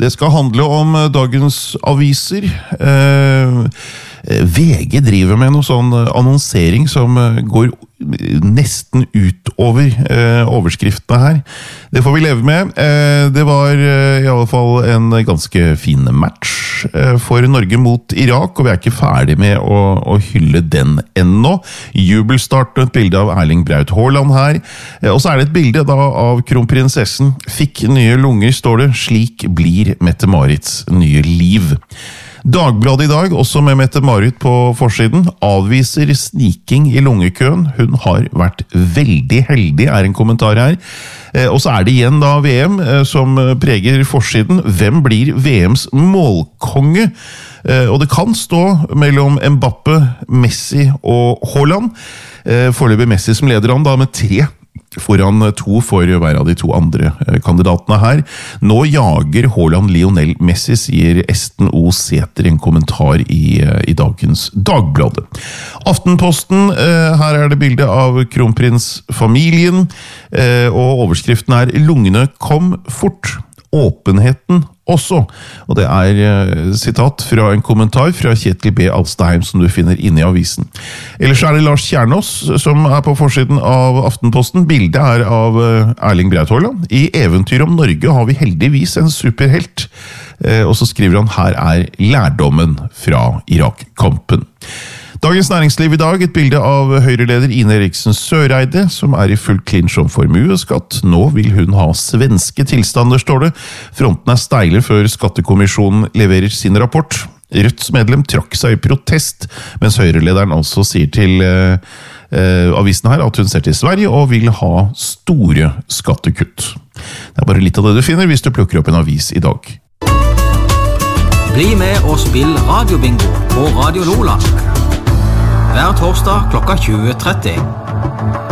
Det skal handle om dagens aviser. VG driver med noe sånn annonsering som går nesten utover overskriftene her. Det får vi leve med. Det var i alle fall en ganske fin match for Norge mot Irak, og vi er ikke ferdig med å hylle den ennå. Jubelstart og et bilde av Erling Braut Haaland her. Og så er det et bilde da av kronprinsessen. Fikk nye lunger, står det. Slik blir Mette-Marits nye liv. Dagbladet i dag, også med Mette-Marit på forsiden, avviser sniking i lungekøen. Hun har vært veldig heldig, er en kommentar her. Og så er det igjen da VM som preger forsiden. Hvem blir VMs målkonge? Og det kan stå mellom Mbappe, Messi og Haaland. Foreløpig Messi som leder an da med 3 foran 2 for hver av de 2 andre kandidatene her. Nå jager Haaland Lionel Messi, sier Esten O. Sæther i en kommentar i dagens Dagbladet. Aftenposten, her er det bilde av kronprinsfamilien, og overskriften er «Lungene kom fort». Åpenheten også, og det er sitat fra en kommentar fra Kjetil B. Alstheim som du finner inne i avisen. Ellers er det Lars Kjernås som er på forsiden av Aftenposten. Bildet er av Erling Braut Haaland. I Eventyr om Norge har vi heldigvis en superhelt, og så skriver han her er lærdommen fra Irak-kampen. Dagens Næringsliv i dag, et bilde av Høyre-leder Ine Eriksen Søreide, som er i full clinch om formueskatt. Nå vil hun ha svenske tilstander, står det. Fronten er steile før skattekommisjonen leverer sin rapport. Rødts medlem trakk seg i protest, mens Høyre-lederen altså sier til avisen her at hun ser til Sverige og vil ha store skattekutt. Det er bare litt av det du finner hvis du plukker opp en avis i dag. Bli med og spill radiobingo på Radio Lola. Hver torsdag klokka 20:30.